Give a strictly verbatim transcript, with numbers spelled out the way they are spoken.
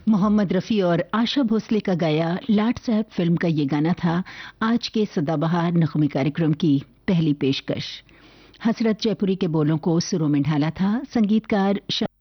मोहम्मद रफ़ी और आशा भोसले का गाया लाट साहब फिल्म का ये गाना था आज के सदाबहार नगमे कार्यक्रम की पहली पेशकश। हसरत जयपुरी के बोलों को सुरों में ढाला था संगीतकार